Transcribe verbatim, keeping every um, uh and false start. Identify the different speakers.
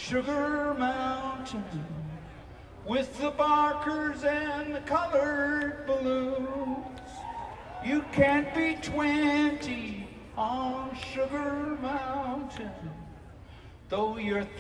Speaker 1: Sugar Mountain, with the barkers and the colored balloons. You can't be twenty on Sugar Mountain, though you're